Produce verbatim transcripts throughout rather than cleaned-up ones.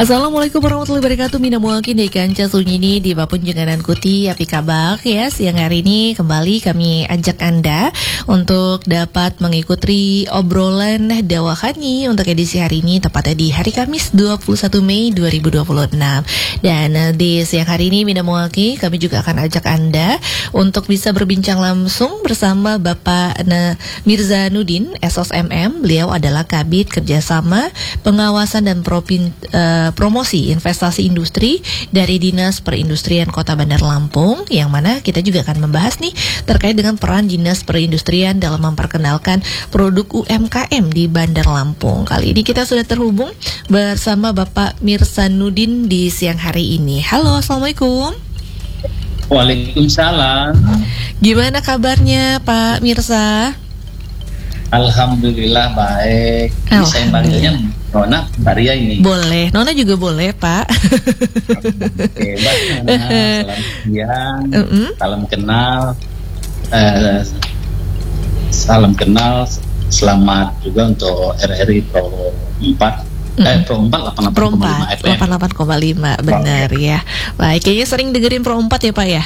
Assalamualaikum warahmatullahi wabarakatuh. Mina muakin dari kanca sunyini di bapun jenganan kuti api kabak ya. Siang hari ini kembali kami ajak Anda untuk dapat mengikuti obrolan Dawahani untuk edisi hari ini, tepatnya di hari Kamis dua puluh satu Mei dua ribu dua puluh enam. Dan uh, di siang hari ini Mina muaki kami juga akan ajak Anda untuk bisa berbincang langsung bersama Bapak uh, Mirza Nudin S O S M M. Beliau adalah Kabid Kerjasama Pengawasan dan Propin, uh, Promosi Investasi Industri dari Dinas Perindustrian Kota Bandar Lampung, yang mana kita juga akan membahas nih terkait dengan peran Dinas Perindustrian dalam memperkenalkan produk U M K M di Bandar Lampung. Kali ini kita sudah terhubung bersama Bapak Mirza Nudin di siang hari ini. Halo, Assalamualaikum. Waalaikumsalam. Gimana kabarnya Pak Mirza? Alhamdulillah baik. Oh, saya panggilnya Nona Maria ini. Boleh, Nona juga boleh Pak. Oke, Mbak Nona, salam siang, uh-uh. salam kenal, eh, salam kenal, selamat juga untuk R R I Pro empat. Eh, Pro empat delapan puluh delapan koma lima F M. delapan puluh delapan koma lima benar oh, ya. Baik, kayaknya sering dengerin Pro empat ya Pak ya.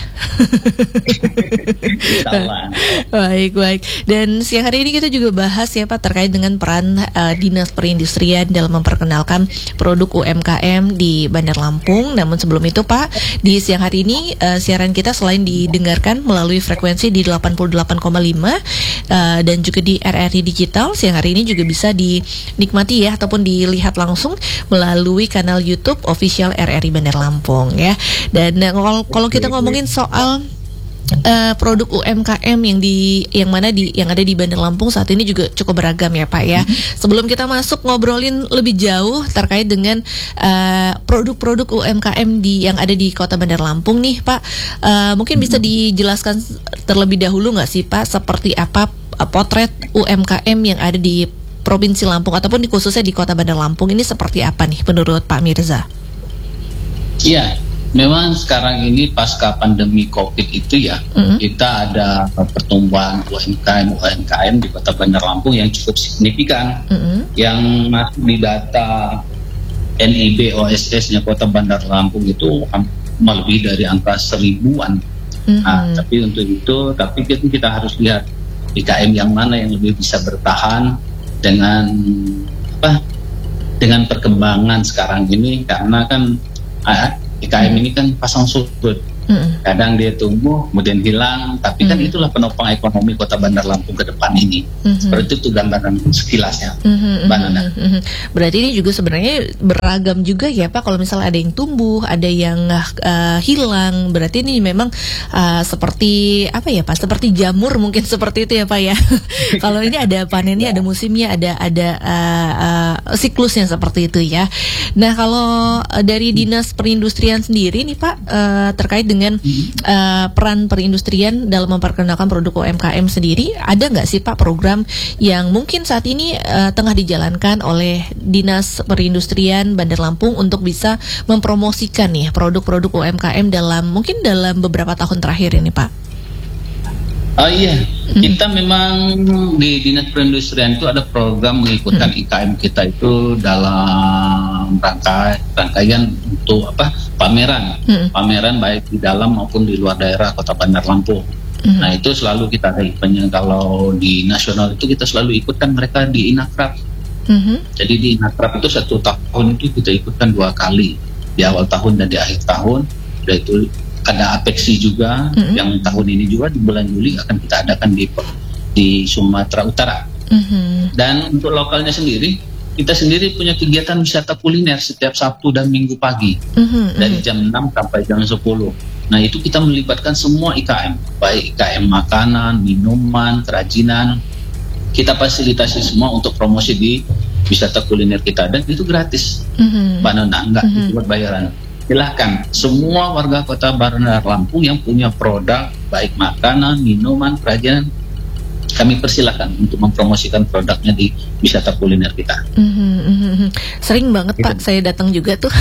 Baik, baik. Dan siang hari ini kita juga bahas ya Pak terkait dengan peran uh, Dinas Perindustrian dalam memperkenalkan produk U M K M di Bandar Lampung. Namun sebelum itu Pak, di siang hari ini uh, siaran kita selain didengarkan melalui frekuensi di delapan puluh delapan koma lima uh, dan juga di R R I Digital, siang hari ini juga bisa dinikmati ya ataupun dilihat langsung melalui kanal YouTube official R R I Bandar Lampung ya. Dan kalau, kalau kita ngomongin soal Uh, produk U M K M yang di yang mana di yang ada di Bandar Lampung saat ini juga cukup beragam ya Pak ya. Mm-hmm. Sebelum kita masuk ngobrolin lebih jauh terkait dengan uh, produk-produk U M K M di yang ada di Kota Bandar Lampung nih Pak, uh, mungkin bisa dijelaskan terlebih dahulu nggak sih Pak seperti apa uh, potret U M K M yang ada di Provinsi Lampung ataupun di khususnya di Kota Bandar Lampung ini seperti apa nih menurut Pak Mirza? Iya. Memang sekarang ini pasca pandemi COVID itu ya, mm-hmm. kita ada pertumbuhan U M K M U M K M di Kota Bandar Lampung yang cukup signifikan, mm-hmm. yang masuk di data N I B O S S-nya Kota Bandar Lampung itu lebih dari angka seribuan. Mm-hmm. Nah, tapi untuk itu, tapi kita, kita harus lihat I K M yang mana yang lebih bisa bertahan dengan apa? Dengan perkembangan sekarang ini, karena kan ah, I K M ini kan pasang surut, mm. kadang dia tumbuh kemudian hilang, tapi mm. kan itulah penopang ekonomi Kota Bandar Lampung ke depan ini. Mm-hmm. Seperti itu gambaran sekilasnya, mm-hmm. Mbak Nana. Mm-hmm. Berarti ini juga sebenarnya beragam juga ya Pak. Kalau misalnya ada yang tumbuh, ada yang uh, hilang, berarti ini memang uh, seperti apa ya Pak? Seperti jamur mungkin seperti itu ya Pak ya. Kalau ini ada panennya, ada musimnya, ada ada uh, uh, siklusnya seperti itu ya. Nah kalau uh, dari Dinas Perindustrian sendiri nih Pak, uh, terkait dengan uh, peran perindustrian dalam memperkenalkan produk U M K M sendiri, ada nggak sih Pak program yang mungkin saat ini uh, tengah dijalankan oleh Dinas Perindustrian Bandar Lampung untuk bisa mempromosikan nih produk-produk U M K M dalam mungkin dalam beberapa tahun terakhir ini Pak? Oh iya, mm-hmm. kita memang di Dinas Perindustrian itu ada program mengikutkan mm-hmm. I K M kita itu dalam rangka rangkaian untuk apa pameran, mm-hmm. pameran baik di dalam maupun di luar daerah Kota Bandar Lampung. Mm-hmm. Nah itu selalu kita ikutnya. Kalau di nasional itu kita selalu ikutkan mereka di Inakrab. Mm-hmm. Jadi di Inakrab itu satu tahun itu kita ikutkan dua kali, di awal tahun dan di akhir tahun. Dan itu ada Apexi juga, mm-hmm. yang tahun ini juga di bulan Juli akan kita adakan di di Sumatera Utara. Mm-hmm. Dan untuk lokalnya sendiri, kita sendiri punya kegiatan wisata kuliner setiap Sabtu dan Minggu pagi, mm-hmm. dari jam enam sampai jam sepuluh. Nah itu kita melibatkan semua I K M, baik I K M makanan, minuman, kerajinan. Kita fasilitasi semua untuk promosi di wisata kuliner kita, dan itu gratis, mm-hmm. Mbak Nona, enggak mm-hmm. buat bayaran. Silahkan semua warga Kota Bandar Lampung yang punya produk baik makanan, minuman, kerajinan, kami persilahkan untuk mempromosikan produknya di wisata kuliner kita. Mm-hmm, mm-hmm. Sering banget gitu. Pak, saya datang juga tuh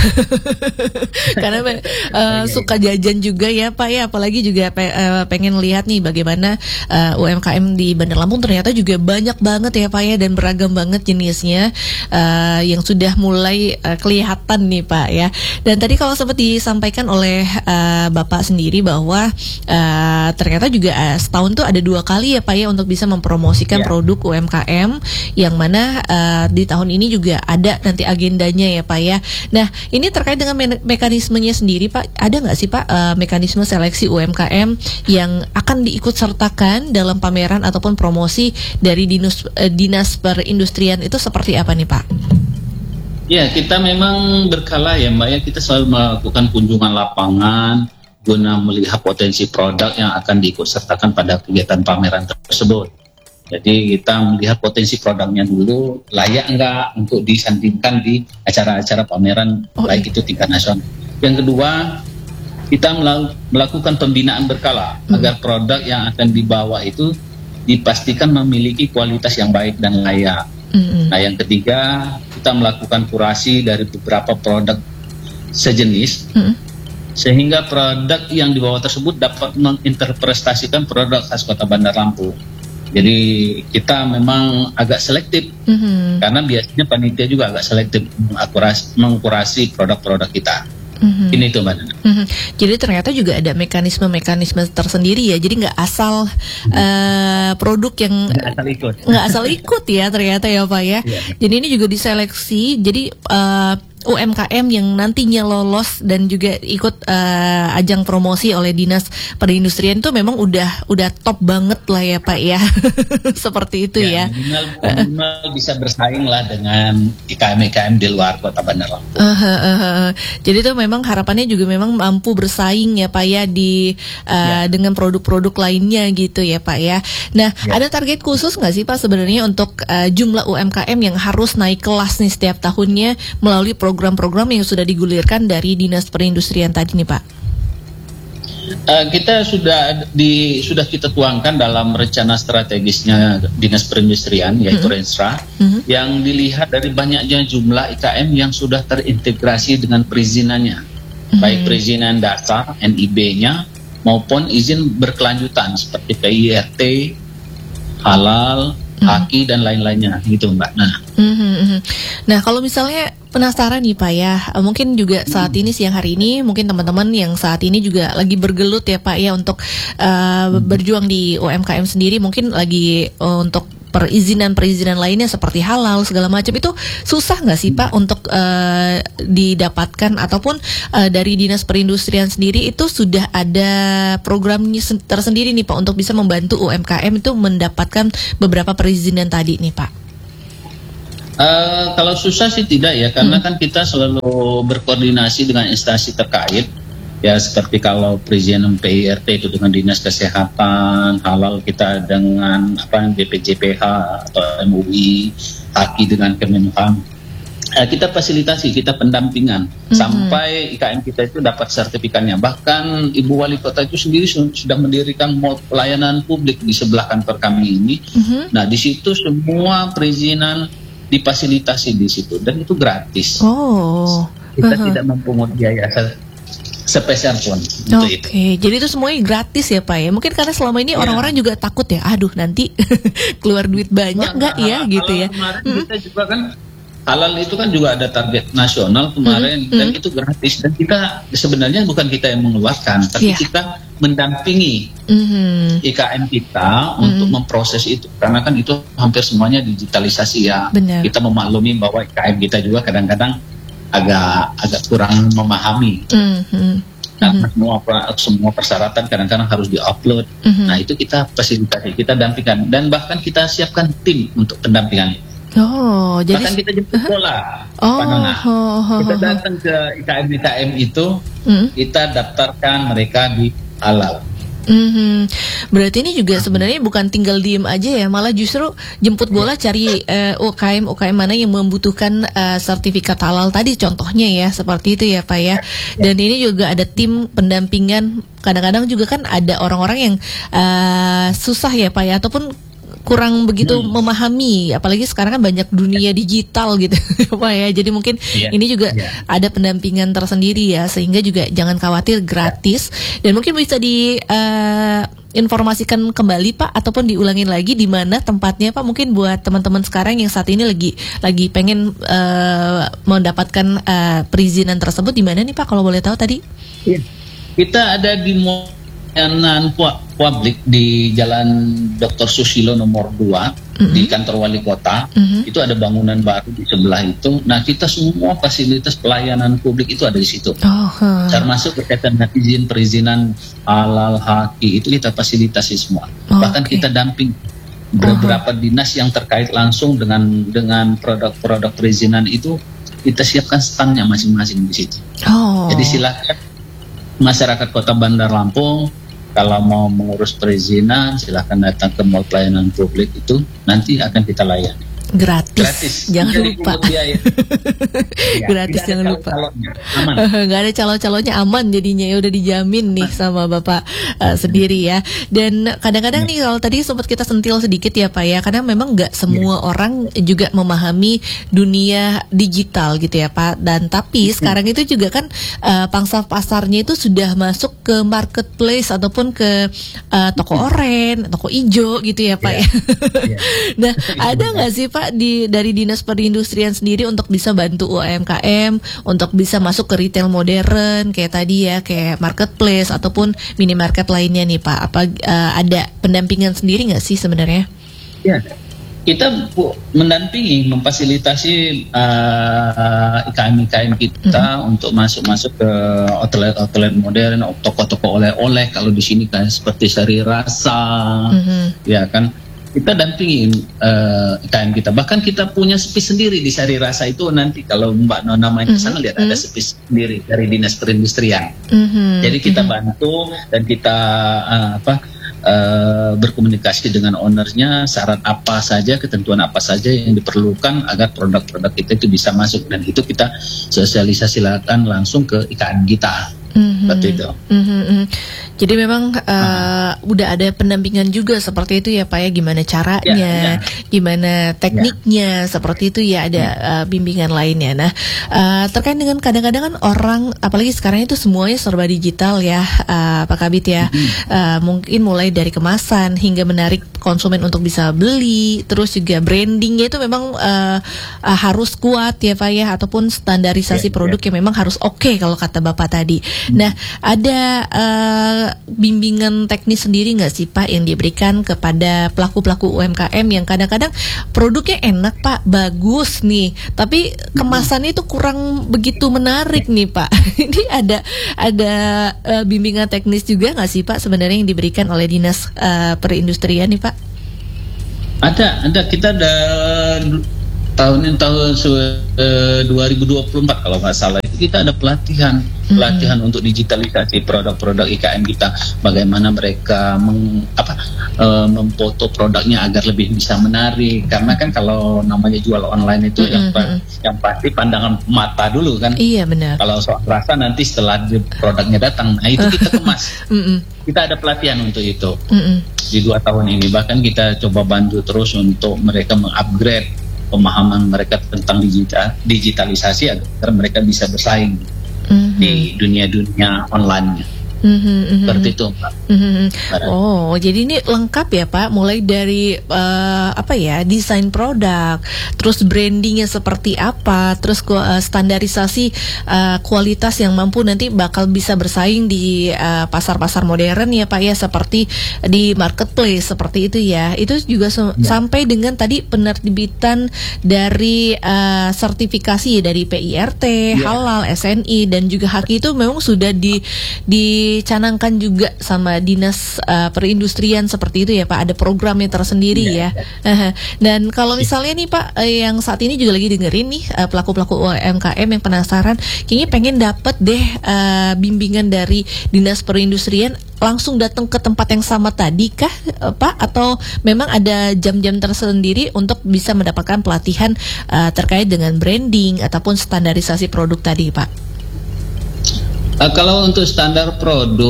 karena uh, suka jajan juga ya Pak ya, apalagi juga pe- uh, pengen lihat nih bagaimana uh, U M K M di Bandar Lampung ternyata juga banyak banget ya Pak ya, dan beragam banget jenisnya uh, yang sudah mulai uh, kelihatan nih Pak ya. Dan tadi kalau sempat disampaikan oleh uh, Bapak sendiri bahwa uh, ternyata juga uh, setahun tuh ada dua kali ya Pak ya untuk bisa mempromosikan yeah. produk U M K M, yang mana uh, di tahun ini juga ada nanti agendanya ya Pak ya. Nah ini terkait dengan me- mekanismenya sendiri Pak, ada nggak sih Pak uh, mekanisme seleksi U M K M yang akan diikut sertakan dalam pameran ataupun promosi dari dinas, uh, dinas perindustrian itu seperti apa nih Pak? Ya, kita memang berkala ya Mbak ya, kita selalu melakukan kunjungan lapangan guna melihat potensi produk yang akan diikut sertakan pada kegiatan pameran tersebut. Jadi kita melihat potensi produknya dulu, layak enggak untuk disandingkan di acara-acara pameran, oh, baik itu tingkat nasional. Yang kedua, kita melakukan pembinaan berkala hmm. agar produk yang akan dibawa itu dipastikan memiliki kualitas yang baik dan layak. Hmm. Nah yang ketiga, kita melakukan kurasi dari beberapa produk sejenis, hmm. sehingga produk yang dibawa tersebut dapat menginterpretasikan produk khas Kota Bandar Lampung. Jadi kita memang agak selektif, mm-hmm. karena biasanya panitia juga agak selektif mengakurasi, mengkurasi produk-produk kita. Mm-hmm. Ini tuh Mbak. Mm-hmm. Jadi ternyata juga ada mekanisme-mekanisme tersendiri ya. Jadi nggak asal mm-hmm. uh, produk yang nggak asal ikut, nggak asal ikut ya ternyata ya Pak ya. Yeah. Jadi ini juga diseleksi. Jadi uh, U M K M yang nantinya lolos dan juga ikut uh, ajang promosi oleh Dinas Perindustrian itu memang udah udah top banget lah ya Pak ya. Seperti itu ya. ya. Minimal, minimal bisa bersaing lah dengan I K M I K M di luar Kota Bandar Lampung. Uh, uh, uh. Jadi itu memang harapannya juga memang mampu bersaing ya Pak ya di uh, ya. dengan produk-produk lainnya gitu ya Pak ya. Nah ya. Ada target khusus nggak sih Pak sebenarnya untuk uh, jumlah U M K M yang harus naik kelas nih setiap tahunnya melalui program program-program yang sudah digulirkan dari Dinas Perindustrian tadi nih Pak? Uh, kita sudah di sudah kita tuangkan dalam rencana strategisnya Dinas Perindustrian yaitu mm-hmm. Renstra, mm-hmm. yang dilihat dari banyaknya jumlah I K M yang sudah terintegrasi dengan perizinannya, mm-hmm. baik perizinan dasar N I B-nya maupun izin berkelanjutan seperti P I R T, halal, mm-hmm. haki dan lain-lainnya gitu Mbak. Nah, mm-hmm. nah kalau misalnya penasaran nih Pak ya, mungkin juga saat ini siang hari ini mungkin teman-teman yang saat ini juga lagi bergelut ya Pak ya untuk uh, berjuang di U M K M sendiri, mungkin lagi uh, untuk perizinan-perizinan lainnya seperti halal segala macam, itu susah nggak sih Pak untuk uh, didapatkan, ataupun uh, dari Dinas Perindustrian sendiri itu sudah ada programnya tersendiri nih Pak untuk bisa membantu U M K M itu mendapatkan beberapa perizinan tadi nih Pak? Uh, kalau susah sih tidak ya, karena hmm. kan kita selalu berkoordinasi dengan instansi terkait ya, seperti kalau perizinan P I R T itu dengan Dinas Kesehatan, halal kita dengan apa B P J P H atau M U I, haki dengan Kemenham. Uh, kita fasilitasi, kita pendampingan hmm. sampai I K M kita itu dapat sertifikatnya. Bahkan Ibu Wali Kota itu sendiri sudah mendirikan mall pelayanan publik di sebelah kantor kami ini. Hmm. Nah di situ semua perizinan difasilitasi di situ dan itu gratis. Oh, kita uh-huh. tidak memungut biaya se- sepeser pun. Oke, okay. Jadi itu semuanya gratis ya Pak ya. Mungkin karena selama ini ya. orang-orang juga takut ya, aduh nanti keluar duit banyak nggak nah, ya halal, gitu ya. Kemarin hmm. kita juga kan halal itu kan juga ada target nasional kemarin hmm. dan hmm. itu gratis, dan kita sebenarnya bukan kita yang mengeluarkan, tapi yeah. kita mendampingi mm-hmm. I K M kita mm-hmm. untuk memproses itu, karena kan itu hampir semuanya digitalisasi ya. Benar. Kita memaklumi bahwa I K M kita juga kadang-kadang agak agak kurang memahami mm-hmm. karena mm-hmm. semua semua persyaratan kadang-kadang harus diupload. Mm-hmm. Nah itu kita fasilitasi, kita dampingkan, dan bahkan kita siapkan tim untuk pendampingan. Oh, jadi bahkan kita jemput bola, oh, oh, oh, kita datang ke I K M I K M itu, mm. kita daftarkan mereka di halal. Mm-hmm. Berarti ini juga sebenarnya bukan tinggal diem aja ya, malah justru jemput bola cari uh, U K M U K M mana yang membutuhkan uh, sertifikat halal tadi contohnya ya, seperti itu ya Pak ya. Dan ini juga ada tim pendampingan. Kadang-kadang juga kan ada orang-orang yang uh, susah ya Pak ya, ataupun kurang begitu Hmm. memahami, apalagi sekarang kan banyak dunia digital gitu Pak ya. Jadi mungkin Iya, ini juga iya. ada pendampingan tersendiri ya, sehingga juga jangan khawatir, gratis. Dan mungkin bisa di eh, informasikan kembali Pak, ataupun diulangin lagi di mana tempatnya Pak, mungkin buat teman-teman sekarang yang saat ini lagi lagi pengen eh, mendapatkan eh, perizinan tersebut, di mana nih Pak kalau boleh tahu tadi? Iya. Kita ada di layanan pu- publik di Jalan Doktor Susilo nomor dua Mm-hmm. di kantor wali kota. Mhm. Itu ada bangunan baru di sebelah itu. Nah, kita semua fasilitas pelayanan publik itu ada di situ. Oh, huh. Termasuk berkaitan dengan izin perizinan halal haki itu kita fasilitasi semua. Oh, Bahkan oke. kita damping beberapa dinas yang terkait langsung dengan dengan produk-produk perizinan itu, kita siapkan standnya masing-masing di situ. Oh. Jadi silakan masyarakat Kota Bandar Lampung kalau mau mengurus perizinan silahkan datang ke Mall Pelayanan Publik itu, nanti akan kita layani. Gratis, Gratis. jangan Jadi lupa. pungut biaya. Ya, Gratis, tidak ada jangan lupa. calon-calonnya. Aman. Nggak ada calon-calonnya, aman jadinya, ya udah dijamin nih sama Bapak uh, sendiri ya. Dan kadang-kadang nih kalau tadi sempat kita sentil sedikit ya Pak ya, karena memang nggak semua orang juga memahami dunia digital gitu ya Pak. Dan tapi sekarang itu juga kan uh, pangsa pasarnya itu sudah masuk ke marketplace ataupun ke uh, toko oren, toko ijo gitu ya Pak ya. Iya. Nah, ada nggak sih Pak di dari Dinas Perindustrian sendiri untuk bisa bantu U M K M untuk bisa masuk ke retail modern kayak tadi ya, kayak marketplace ataupun minimarket lainnya nih Pak? Apa uh, ada pendampingan sendiri nggak sih sebenarnya? Ya, kita bu, mendampingi, memfasilitasi uh, I K M I K M kita mm-hmm. untuk masuk-masuk ke outlet-outlet modern, toko-toko oleh-oleh. Kalau di sini kan seperti Sari Rasa, mm-hmm. ya kan. Kita dampingin uh, I K M kita. Bahkan kita punya space sendiri di Sari Rasa itu, nanti kalau Mbak Nona main ke sana lihat mm-hmm. ada space sendiri dari Dinas Perindustrian. Mm-hmm. Jadi kita bantu dan kita uh, apa uh, berkomunikasi dengan ownernya, syarat apa saja, ketentuan apa saja yang diperlukan agar produk-produk kita itu bisa masuk, dan itu kita sosialisasikan langsung ke I K M kita. Mm-hmm. Seperti itu. Mm-hmm. Jadi memang uh, uh. udah ada pendampingan juga seperti itu ya Pak ya, gimana caranya, ya, ya. gimana tekniknya, ya. seperti itu ya, ada uh, bimbingan lainnya. Nah, uh, terkait dengan kadang-kadang kan orang, apalagi sekarang itu semuanya serba digital ya, uh, Pak Kabid ya, mm-hmm. uh, mungkin mulai dari kemasan hingga menarik konsumen untuk bisa beli, terus juga brandingnya itu memang uh, uh, harus kuat ya Pak ya, ataupun standarisasi ya, produk ya. yang memang harus oke okay, kalau kata Bapak tadi. Mm-hmm. Nah, ada uh, bimbingan teknis sendiri nggak sih Pak yang diberikan kepada pelaku-pelaku U M K M yang kadang-kadang produknya enak Pak, bagus nih, tapi kemasannya itu kurang begitu menarik nih Pak. Ini ada ada uh, bimbingan teknis juga nggak sih Pak sebenarnya yang diberikan oleh Dinas uh, Perindustrian nih Pak? Ada, ada kita ada tahun ini tahun uh, dua ribu dua puluh empat kalau nggak salah itu kita ada pelatihan mm-hmm. pelatihan untuk digitalisasi produk-produk I K M kita, bagaimana mereka meng, apa uh, memfoto produknya agar lebih bisa menarik, karena kan kalau namanya jual online itu mm-hmm. yang, yang pasti pandangan mata dulu kan. Iya benar. Kalau soal rasa nanti setelah produknya datang, nah itu kita kemas. Mm-hmm. Kita ada pelatihan untuk itu mm-hmm. di dua tahun ini, bahkan kita coba bantu terus untuk mereka mengupgrade pemahaman mereka tentang digital, digitalisasi agar mereka bisa bersaing mm-hmm. di dunia-dunia online-nya. Mm-hmm, seperti itu Pak. Mm-hmm. Oh, jadi ini lengkap ya Pak, mulai dari uh, apa ya, desain produk, terus brandingnya seperti apa, terus uh, standarisasi uh, kualitas yang mampu nanti bakal bisa bersaing di uh, pasar-pasar modern ya Pak ya, seperti di marketplace seperti itu ya. Itu juga se- ya. sampai dengan tadi penerbitan dari uh, sertifikasi dari P I R T, ya. halal, S N I dan juga haki itu memang sudah di di dicanangkan juga sama Dinas uh, Perindustrian seperti itu ya Pak, ada programnya tersendiri ya, ya. ya. Dan kalau misalnya nih Pak, eh, yang saat ini juga lagi dengerin nih uh, pelaku-pelaku U M K M yang penasaran, kayaknya pengen dapet deh uh, bimbingan dari Dinas Perindustrian, langsung datang ke tempat yang sama tadi kah uh, Pak, atau memang ada jam-jam tersendiri untuk bisa mendapatkan pelatihan uh, terkait dengan branding ataupun standarisasi produk tadi Pak? Uh, kalau untuk standar produk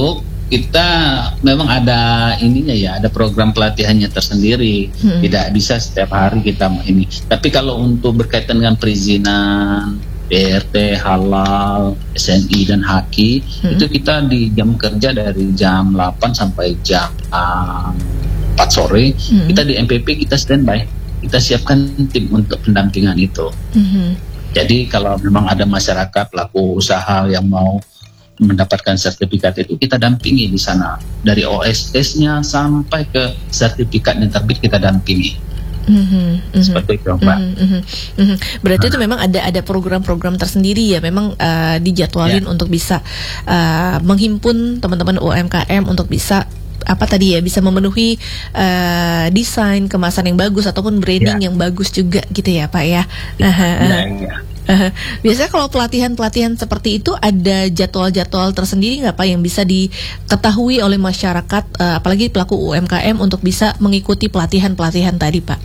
kita memang ada ininya ya, ada program pelatihannya tersendiri. Hmm. Tidak bisa setiap hari kita ini. Tapi kalau untuk berkaitan dengan perizinan B R T, halal, S N I dan Haki, hmm. itu kita di jam kerja dari jam delapan sampai jam empat sore, hmm. kita di M P P kita standby, kita siapkan tim untuk pendampingan itu. Hmm. Jadi kalau memang ada masyarakat pelaku usaha yang mau mendapatkan sertifikat itu, kita dampingi di sana dari O S S-nya sampai ke sertifikat yang terbit kita dampingi. Mm-hmm, mm-hmm, seperti itu, Mbak. Mm-hmm, mm-hmm. Berarti nah. itu memang ada ada program-program tersendiri ya, memang uh, dijadwalin yeah. untuk bisa uh, menghimpun teman-teman U M K M untuk bisa apa tadi ya, bisa memenuhi uh, desain kemasan yang bagus ataupun branding yeah. yang bagus juga gitu ya Pak ya. Yeah, yeah, yeah. Uh, biasanya kalau pelatihan-pelatihan seperti itu ada jadwal-jadwal tersendiri nggak Pak yang bisa diketahui oleh masyarakat, uh, apalagi pelaku U M K M untuk bisa mengikuti pelatihan-pelatihan tadi Pak?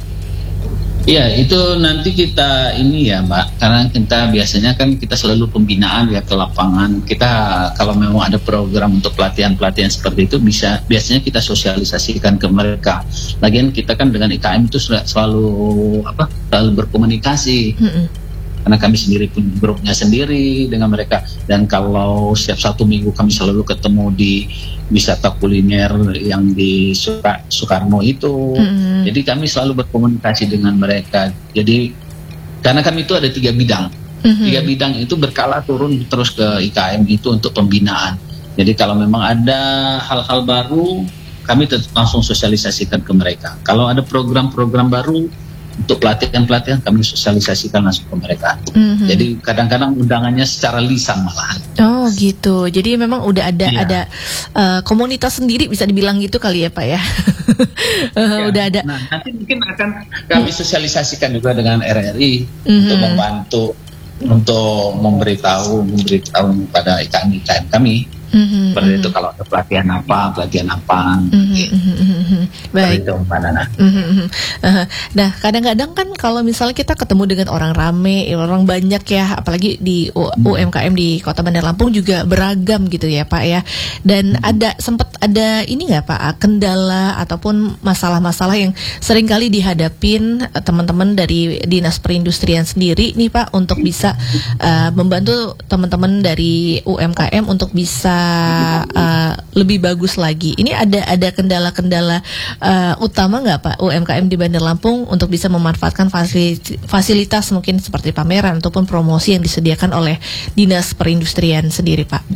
Iya, itu nanti kita ini ya Mbak, karena kita biasanya kan kita selalu pembinaan ya ke lapangan. Kita kalau memang ada program untuk pelatihan-pelatihan seperti itu, bisa biasanya kita sosialisasikan ke mereka. Lagian kita kan dengan I K M itu selalu apa? Selalu berkomunikasi. Mm-mm. Karena kami sendiri pun grupnya sendiri dengan mereka, dan kalau setiap satu minggu kami selalu ketemu di wisata kuliner yang di Suka, Soekarno itu, mm-hmm. jadi kami selalu berkomunikasi dengan mereka. Jadi karena kami itu ada tiga bidang, mm-hmm. tiga bidang itu berkala turun terus ke I K M itu untuk pembinaan. Jadi kalau memang ada hal-hal baru, kami tetap langsung sosialisasikan ke mereka. Kalau ada program-program baru untuk pelatihan-pelatihan, kami sosialisasikan langsung ke mereka. Mm-hmm. Jadi kadang-kadang undangannya secara lisan malahan. Oh gitu. Jadi memang udah ada iya. ada uh, komunitas sendiri bisa dibilang gitu kali ya Pak ya. uh, ya. Udah ada. Nah, nanti mungkin akan kami sosialisasikan juga dengan R R I mm-hmm. untuk membantu, untuk memberitahu memberitahu pada I K M I K M kami. Mm-hmm, seperti mm-hmm. itu kalau ada pelatihan apa, pelatihan apa. Mm-hmm, gitu. mm-hmm. Baik. Itu Mbak Nana. Mm-hmm. Uh, nah, kadang-kadang kan kalau misalnya kita ketemu dengan orang rame, orang banyak ya, apalagi di U- mm. U M K M di Kota Bandar Lampung juga beragam gitu ya Pak ya. Dan mm. ada sempat ada ini nggak Pak, kendala ataupun masalah-masalah yang sering kali dihadapin uh, teman-teman dari Dinas Perindustrian sendiri nih Pak untuk bisa uh, membantu teman-teman dari U M K M untuk bisa Uh, lebih bagus lagi. Ini ada ada kendala-kendala uh, utama nggak Pak U M K M di Bandar Lampung untuk bisa memanfaatkan fasilitas, fasilitas mungkin seperti pameran ataupun promosi yang disediakan oleh Dinas Perindustrian sendiri Pak?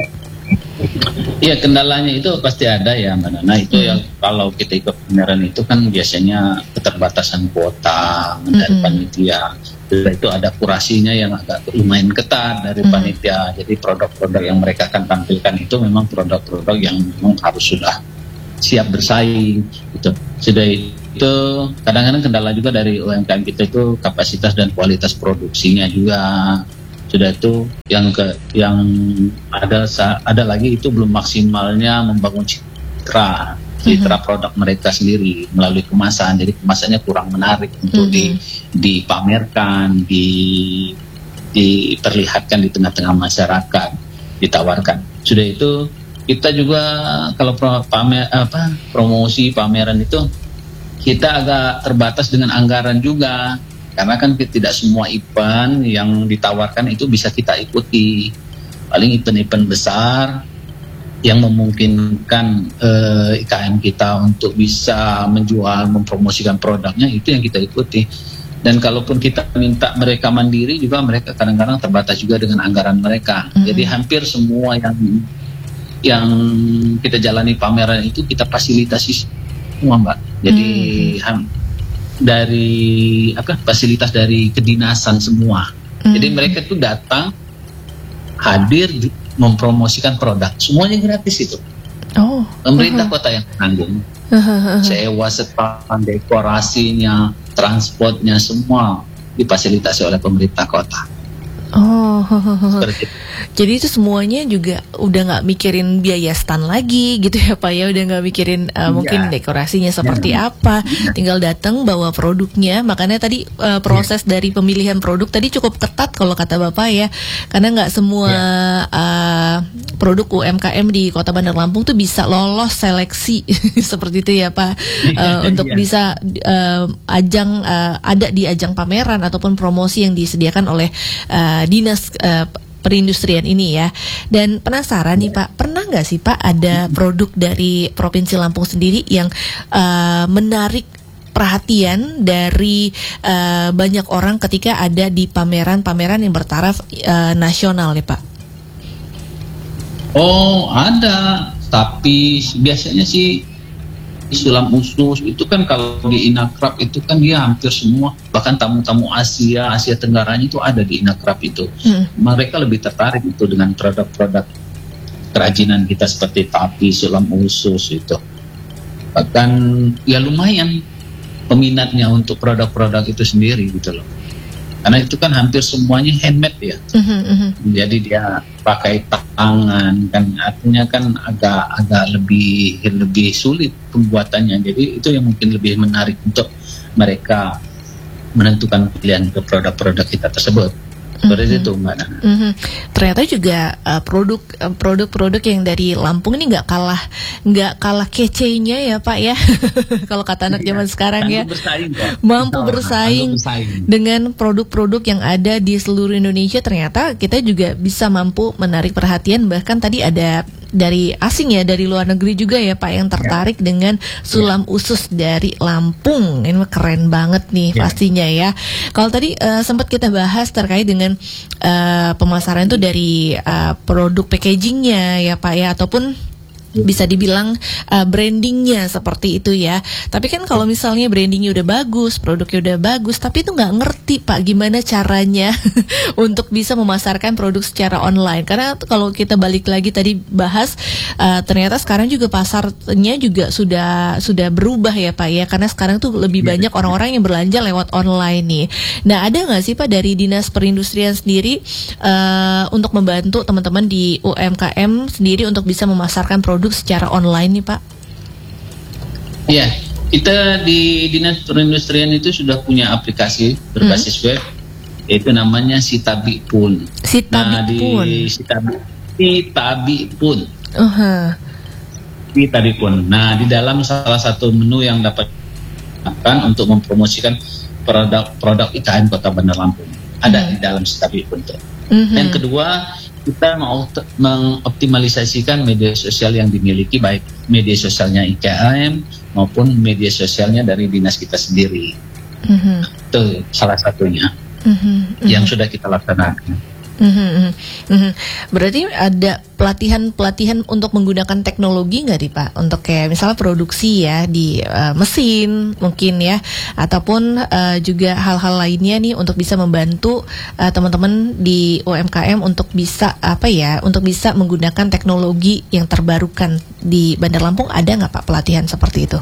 Iya, kendalanya itu pasti ada ya Mbak Nana. Itu hmm. yang kalau kita ikut pameran itu kan biasanya keterbatasan kuota dari hmm. panitia. Itu ada kurasinya yang agak lumayan ketat dari hmm. panitia. Jadi produk-produk yang mereka akan tampilkan itu memang produk-produk yang memang harus sudah siap bersaing gitu. Sudah itu kadang-kadang kendala juga dari U M K M kita itu kapasitas dan kualitas produksinya juga. Sudah itu yang ke yang ada ada lagi itu belum maksimalnya membangun citra citra mm-hmm. produk mereka sendiri melalui kemasan. Jadi kemasannya kurang menarik untuk mm-hmm. di dipamerkan, di diperlihatkan di tengah-tengah masyarakat, ditawarkan. Sudah itu kita juga kalau pro, pamer apa promosi pameran itu kita agak terbatas dengan anggaran juga. Karena kan tidak semua event yang ditawarkan itu bisa kita ikuti. Paling event-event besar yang memungkinkan eh, I K M kita untuk bisa menjual, mempromosikan produknya, itu yang kita ikuti. Dan kalaupun kita minta mereka mandiri juga, mereka kadang-kadang terbatas juga dengan anggaran mereka. Mm-hmm. Jadi hampir semua yang yang kita jalani pameran itu kita fasilitasi semua Mbak. Jadi mm-hmm. dari apa fasilitas dari kedinasan semua. Mm. Jadi mereka itu datang hadir di, mempromosikan produk, semuanya gratis itu. Oh, pemerintah uh-huh. kota yang tanggung. Uh-huh. Sewa stand, dekorasinya, transportnya semua difasilitasi oleh pemerintah kota. Oh, Seperti itu. jadi itu semuanya juga udah nggak mikirin biaya stand lagi gitu ya Pak ya, udah nggak mikirin uh, Iya. mungkin dekorasinya seperti Iya. apa, tinggal datang bawa produknya. Makanya tadi uh, proses dari pemilihan produk tadi cukup ketat kalau kata Bapak ya, karena nggak semua uh, produk U M K M di Kota Bandar Lampung tuh bisa lolos seleksi seperti itu ya Pak, uh, untuk Iya. bisa uh, ajang uh, ada di ajang pameran ataupun promosi yang disediakan oleh uh, dinas uh, perindustrian ini ya. Dan penasaran nih Pak, pernah nggak sih Pak ada produk dari Provinsi Lampung sendiri yang uh, menarik perhatian dari uh, banyak orang ketika ada di pameran-pameran yang bertaraf uh, nasional nih Pak? Oh, ada, tapi biasanya sih sulam usus itu kan kalau di Inakrab itu kan dia hampir semua, bahkan tamu-tamu Asia, Asia Tenggara itu ada di Inakrab itu. Hmm. Mereka lebih tertarik itu dengan produk-produk kerajinan kita seperti tapi, sulam usus itu. Bahkan ya lumayan peminatnya untuk produk-produk itu sendiri gitu loh. Karena itu kan hampir semuanya handmade ya. Mhm, mhm. Jadi dia pakai tangan kan, artinya kan agak agak lebih lebih sulit pembuatannya. Jadi itu yang mungkin lebih menarik untuk mereka menentukan pilihan ke produk-produk kita tersebut. Seperti Mhm. itu Mbak Nana. Mhm. Ternyata juga uh, produk uh, produk-produk yang dari Lampung ini nggak kalah nggak kalah kece-nya ya Pak ya. Kalau kata anak zaman sekarang ya, Sanggup bersaing, Pak. mampu Betul, bersaing sanggup bersaing. dengan produk-produk yang ada di seluruh Indonesia. Ternyata kita juga bisa mampu menarik perhatian, bahkan tadi ada dari asing ya, dari luar negeri juga ya Pak yang tertarik dengan sulam usus dari Lampung. Ini mah keren banget nih Ya. pastinya ya. Kalau tadi uh, sempat kita bahas terkait dengan uh, pemasaran itu dari uh, produk packagingnya ya Pak ya, ataupun bisa dibilang uh, brandingnya seperti itu ya. Tapi kan kalau misalnya brandingnya udah bagus, produknya udah bagus, tapi itu nggak ngerti Pak gimana caranya untuk bisa memasarkan produk secara online. Karena kalau kita balik lagi tadi bahas, uh, ternyata sekarang juga pasarnya juga sudah sudah berubah ya Pak ya. Karena sekarang tuh lebih Ya, banyak orang-orang yang belanja lewat online nih. Nah, ada nggak sih Pak dari Dinas Perindustrian sendiri uh, untuk membantu teman-teman di U M K M sendiri untuk bisa memasarkan produk secara online nih Pak? Iya, kita di Dinas Perindustrian itu sudah punya aplikasi berbasis web, yaitu namanya Sitabi Pun. Nah, Sitabi di Pun. Sitabi, Sitabi Pun. Uh-huh. Sitabi Pun. Nah, di dalam salah satu menu yang dapat akan untuk mempromosikan produk-produk I K M Kota Bandar Lampung ada Hmm. di dalam Sitabi Pun. Mhm. Yang kedua, kita mau te- mengoptimalisasikan media sosial yang dimiliki, baik media sosialnya I K M maupun media sosialnya dari dinas kita sendiri. Mhm. Itu salah satunya Mhm. yang sudah kita laksanakan. Mhm, mhm, mhm. Berarti ada pelatihan-pelatihan untuk menggunakan teknologi nggak nih Pak? Untuk kayak misalnya produksi ya di uh, mesin mungkin ya, ataupun uh, juga hal-hal lainnya nih untuk bisa membantu uh, teman-teman di U M K M untuk bisa apa ya, untuk bisa menggunakan teknologi yang terbarukan di Bandar Lampung. Ada nggak Pak pelatihan seperti itu?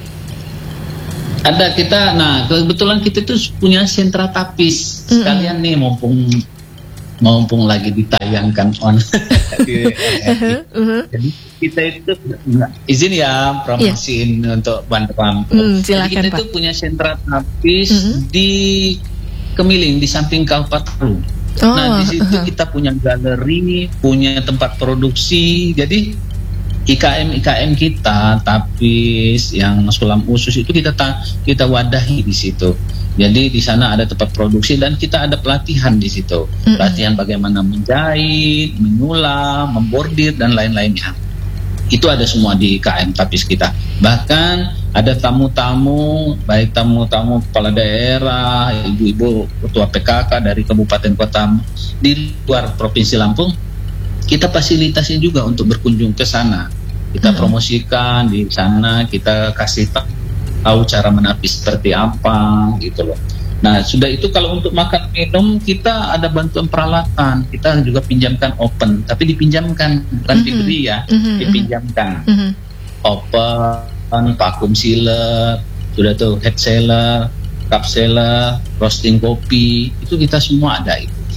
Ada kita, nah kebetulan kita tuh punya sentra tapis. Mm-mm. Sekalian nih mumpung mumpung lagi ditayangkan on. Di- Uh-huh. Jadi kita itu izin ya promosiin untuk Bandar Lampung. Hmm, Jadi silakan, kita Pak. itu punya sentra tapis Mhm. di Kemiling di samping Kalpataru. Oh, Nah di situ uh-huh. kita punya galeri, punya tempat produksi. Jadi I K M I K M kita tapis yang sulam usus itu kita ta- kita wadahi di situ. Jadi di sana ada tempat produksi dan kita ada pelatihan di situ. Mm-mm. Pelatihan bagaimana menjahit, menyulam, membordir dan lain-lainnya. Itu ada semua di I K M tapis kita. Bahkan ada tamu-tamu, baik tamu-tamu kepala daerah, ibu-ibu ketua P K K dari kabupaten kota di luar provinsi Lampung, kita fasilitasi juga untuk berkunjung ke sana. Kita Hmm. promosikan di sana, kita kasih tahu cara menapis seperti apa gitu loh. Nah, sudah itu kalau untuk makan minum kita ada bantuan peralatan. Kita juga pinjamkan open, tapi dipinjamkan bukan Mhm. diberi ya, Mhm. dipinjamkan. Mhm. Open, vacuum sealer, sudah tuh head sealer, cup sealer, roasting kopi, itu kita semua ada itu.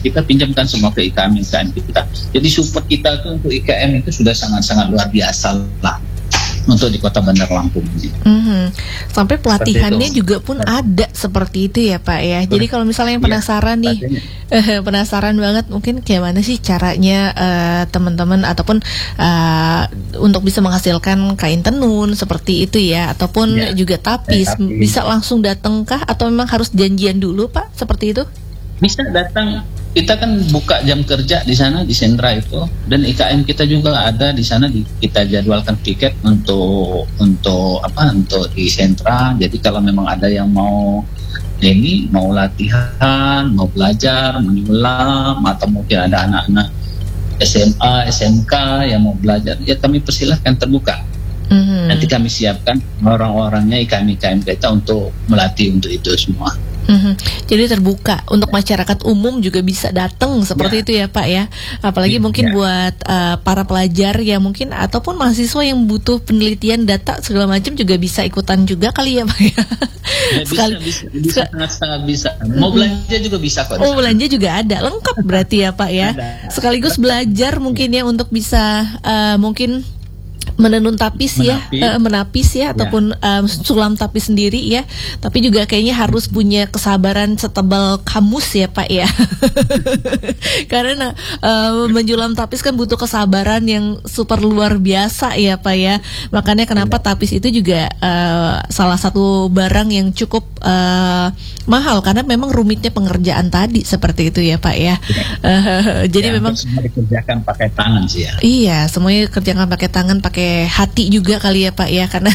kita pinjamkan semua ke I K M I K M kita. Jadi support kita itu untuk I K M itu sudah sangat-sangat luar biasa lah untuk di Kota Bandar Lampung ini. Mm-hmm. Sampai pelatihannya juga pun ada seperti itu ya Pak ya. Jadi kalau misalnya yang penasaran ya, nih, uh, penasaran banget mungkin kayak mana sih caranya uh, teman-teman ataupun uh, untuk bisa menghasilkan kain tenun seperti itu ya, ataupun ya, juga tapis, ya, tapi bisa langsung datang kah atau memang harus janjian dulu Pak seperti itu? Bisa datang. Kita kan buka jam kerja di sana di sentra itu, dan I K M kita juga ada di sana. Di, kita jadwalkan tiket untuk untuk apa untuk di sentra. Jadi kalau memang ada yang mau ini mau latihan, mau belajar, menyulam, atau mungkin ada anak-anak S M A, S M K yang mau belajar, ya kami persilahkan terbuka. Mm-hmm. Nanti kami siapkan orang-orangnya I K M I K M kita untuk melatih untuk itu semua. Mm-hmm. Jadi terbuka untuk masyarakat umum juga bisa datang seperti ya. Itu ya Pak ya. Apalagi ya, mungkin ya. buat uh, para pelajar yang mungkin ataupun mahasiswa yang butuh penelitian data segala macam juga bisa ikutan juga kali ya Pak ya. Ya bisa, Sekali, bisa, bisa sangat-sangat bisa. Mau belanja juga bisa kok. Oh belanja juga ada, lengkap berarti ya Pak ya. Ada. Sekaligus belajar mungkin ya untuk bisa uh, mungkin menenun tapis menapis. ya, uh, menapis ya, ya. ataupun um, sulam tapis sendiri ya. Tapi juga kayaknya harus punya kesabaran setebal kamus ya Pak ya. Karena uh, menjulam tapis kan butuh kesabaran yang super luar biasa ya Pak ya. Makanya kenapa tapis itu juga uh, salah satu barang yang cukup uh, mahal karena memang rumitnya pengerjaan tadi seperti itu ya Pak ya. Uh, jadi ya, memang semua dikerjakan pakai tangan sih ya. Iya, semuanya kerjakan pakai tangan, pakai hati juga kali ya Pak ya, karena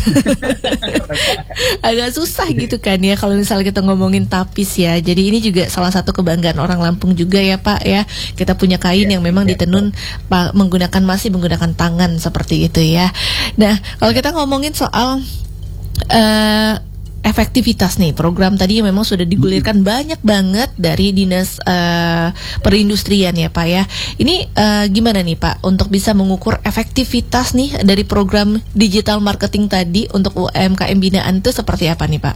agak susah gitu kan ya kalau misalnya kita ngomongin tapis ya. Jadi ini juga salah satu kebanggaan orang Lampung juga ya Pak ya. Kita punya kain ya, yang memang ya, ditenun pa, menggunakan masih menggunakan tangan seperti itu ya. Nah, kalau kita ngomongin soal uh, efektivitas nih, program tadi memang sudah digulirkan banyak banget dari Dinas uh, Perindustrian ya Pak ya. Ini uh, gimana nih Pak untuk bisa mengukur efektivitas nih dari program digital marketing tadi untuk U M K M binaan itu seperti apa nih Pak?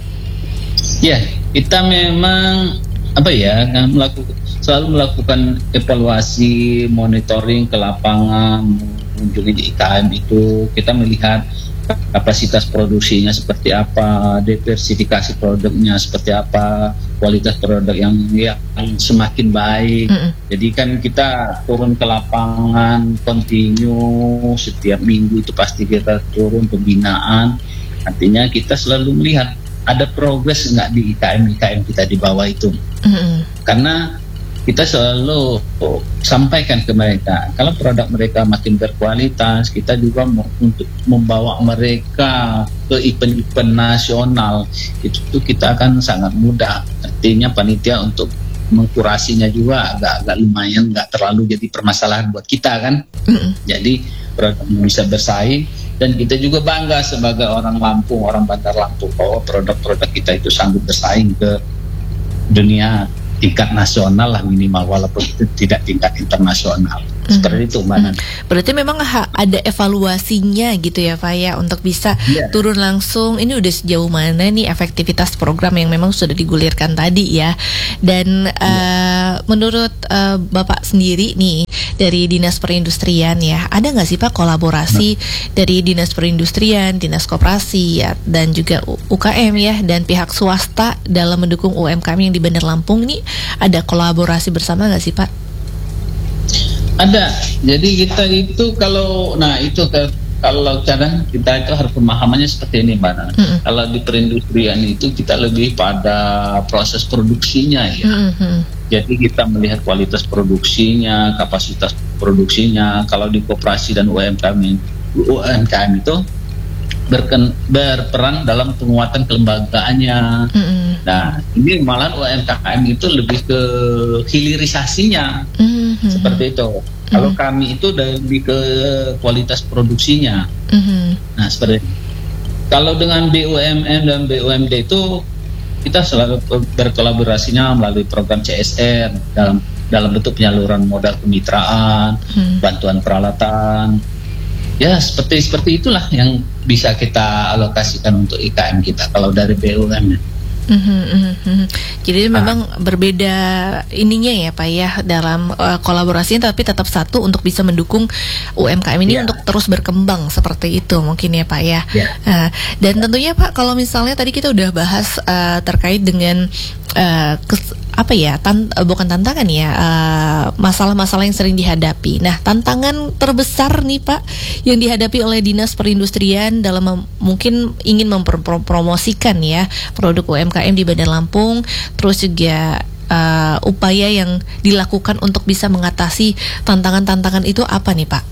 Ya, kita memang apa ya melakukan selalu melakukan evaluasi, monitoring ke lapangan, mengunjungi di I K M itu, kita melihat kapasitas produksinya seperti apa, diversifikasi produknya seperti apa, kualitas produk yang yang semakin baik. Mm-hmm. Jadi kan kita turun ke lapangan continue setiap minggu itu pasti kita turun pembinaan. Artinya kita selalu melihat ada progres nggak di I K M I K M kita di bawah itu. Mm-hmm. Karena kita selalu oh, sampaikan ke mereka, kalau produk mereka makin berkualitas, kita juga mau untuk membawa mereka ke event-event nasional, itu tuh kita akan sangat mudah. Artinya panitia untuk mengkurasinya juga agak-agak lumayan, nggak terlalu jadi permasalahan buat kita kan. Mm-hmm. Jadi produk bisa bersaing, dan kita juga bangga sebagai orang Lampung, orang Bandar Lampung, bahwa produk-produk kita itu sanggup bersaing ke dunia tingkat nasional lah minimal, walaupun itu tidak tingkat internasional. Mm-hmm. Seperti itu Mbak Nana. Berarti memang ha- ada evaluasinya gitu ya Pak ya, untuk bisa yeah. turun langsung ini udah sejauh mana nih efektivitas program yang memang sudah digulirkan tadi ya. Dan yeah. uh, menurut uh, Bapak sendiri nih dari Dinas Perindustrian ya, ada nggak sih Pak kolaborasi nah. dari Dinas Perindustrian, Dinas Koperasi ya, dan juga U K M ya, dan pihak swasta dalam mendukung U M K M yang di Bandar Lampung nih, ada kolaborasi bersama nggak sih Pak? Ada. Jadi kita itu kalau, nah itu ke, kalau cara kita itu harus pemahamannya seperti ini Mbak Nana. Mm-hmm. Kalau di perindustrian itu kita lebih pada proses produksinya ya. Mm-hmm. Jadi kita melihat kualitas produksinya, kapasitas produksinya. Kalau di koperasi dan U M K M, U M K M itu berken, berperan dalam penguatan kelembagaannya. Mm-hmm. Nah, ini malah U M K M itu lebih ke hilirisasinya, mm-hmm. seperti itu. Mm-hmm. Kalau kami itu lebih ke kualitas produksinya. Mm-hmm. Nah, seperti itu. Kalau dengan B U M N dan B U M D itu kita selalu berkolaborasinya melalui program C S R dalam dalam bentuk penyaluran modal kemitraan, mm-hmm. bantuan peralatan. Ya seperti seperti itulah yang bisa kita alokasikan untuk I K M kita kalau dari B U M N. Mhm, mhm, mhm. Jadi memang berbeda ininya ya Pak ya dalam uh, kolaborasi, tapi tetap satu untuk bisa mendukung U M K M ini Ya. untuk terus berkembang seperti itu mungkin ya Pak ya. Ya. Uh, dan tentunya Pak, kalau misalnya tadi kita udah bahas uh, terkait dengan uh, kes, apa ya tan, uh, bukan tantangan ya uh, masalah-masalah yang sering dihadapi. Nah, tantangan terbesar nih Pak yang dihadapi oleh Dinas Perindustrian dalam mem- mungkin ingin mempromosikan ya produk U M K M di Bandar Lampung, terus juga uh, upaya yang dilakukan untuk bisa mengatasi tantangan-tantangan itu apa nih Pak?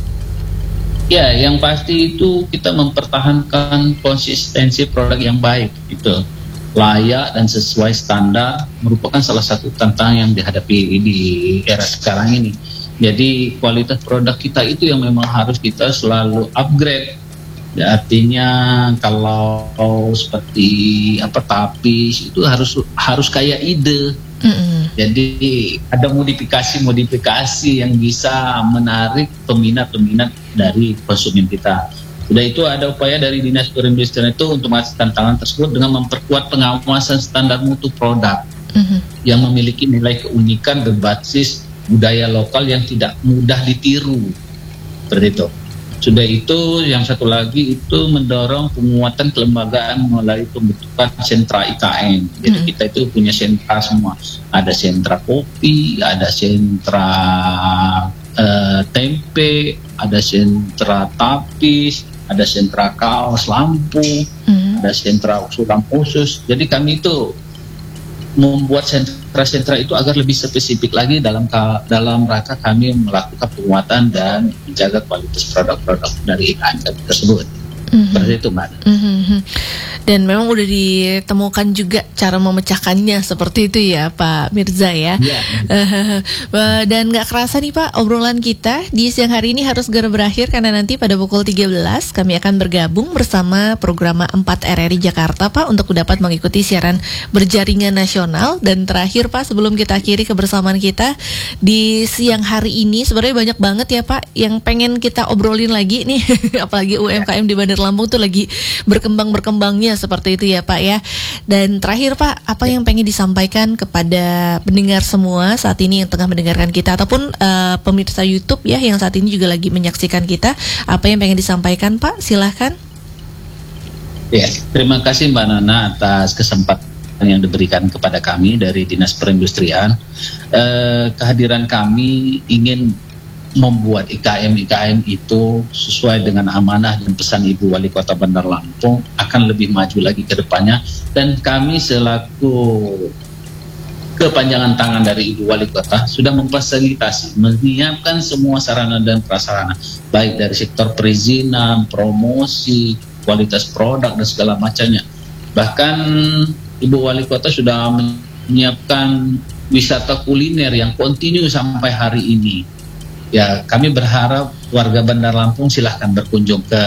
Ya, yang pasti itu kita mempertahankan konsistensi produk yang baik, itu layak dan sesuai standar merupakan salah satu tantangan yang dihadapi di era sekarang ini. Jadi kualitas produk kita itu yang memang harus kita selalu upgrade. Ya, artinya kalau seperti apa tapis itu harus harus kayak ide. Mm-hmm. Jadi ada modifikasi-modifikasi yang bisa menarik peminat-peminat dari konsumen kita. Sudah itu ada upaya dari Dinas Perindustrian itu untuk mengatasi tantangan tersebut dengan memperkuat pengawasan standar mutu produk Mm-hmm. yang memiliki nilai keunikan berbasis budaya lokal yang tidak mudah ditiru. Seperti itu. Sudah itu, yang satu lagi itu mendorong penguatan kelembagaan melalui pembentukan sentra I K M. Jadi hmm. kita itu punya sentra semua. Ada sentra kopi, ada sentra uh, tempe, ada sentra tapis, ada sentra kaos lampu, hmm. ada sentra sulam khusus. Jadi kami itu membuat sentra-sentra itu agar lebih spesifik lagi dalam dalam rangka kami melakukan penguatan dan menjaga kualitas produk-produk dari I K M tersebut. Mm-hmm. Seperti itu, Mbak. Mm-hmm. Dan memang udah ditemukan juga cara memecahkannya seperti itu ya Pak Mirza ya. Yeah. Dan gak kerasa nih Pak, obrolan kita di siang hari ini harus segera berakhir karena nanti pada pukul tiga belas kami akan bergabung bersama Programa empat R R I Jakarta Pak untuk dapat mengikuti siaran berjaringan nasional. Dan terakhir Pak, sebelum kita akhiri kebersamaan kita di siang hari ini, sebenarnya banyak banget ya Pak yang pengen kita obrolin lagi nih. Apalagi U M K M di Bandar Lampung tuh lagi berkembang-berkembangnya seperti itu ya Pak ya. Dan terakhir Pak, apa yang pengen disampaikan kepada pendengar semua saat ini yang tengah mendengarkan kita ataupun uh, pemirsa YouTube ya yang saat ini juga lagi menyaksikan kita, apa yang pengen disampaikan Pak? Silahkan. Ya, terima kasih Mbak Nana atas kesempatan yang diberikan kepada kami dari Dinas Perindustrian. Uh, kehadiran kami ingin membuat I K M I K M itu sesuai dengan amanah dan pesan Ibu Wali Kota Bandar Lampung akan lebih maju lagi ke depannya, dan kami selaku kepanjangan tangan dari Ibu Wali Kota sudah memfasilitasi, menyiapkan semua sarana dan prasarana baik dari sektor perizinan, promosi, kualitas produk dan segala macamnya. Bahkan Ibu Wali Kota sudah menyiapkan wisata kuliner yang kontinu sampai hari ini. Ya, kami berharap warga Bandar Lampung silahkan berkunjung ke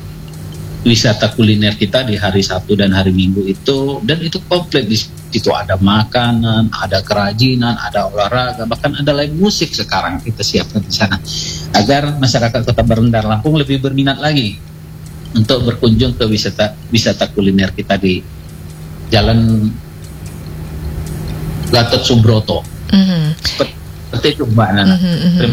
wisata kuliner kita di hari Sabtu dan hari Minggu itu, dan itu komplit. Di situ ada makanan, ada kerajinan, ada olahraga, bahkan ada live musik sekarang kita siapkan di sana agar masyarakat Kota Bandar Lampung lebih berminat lagi untuk berkunjung ke wisata wisata kuliner kita di Jalan Gatot Subroto. Mm-hmm. Seperti itu Mbak Nana. Mm-hmm. Terima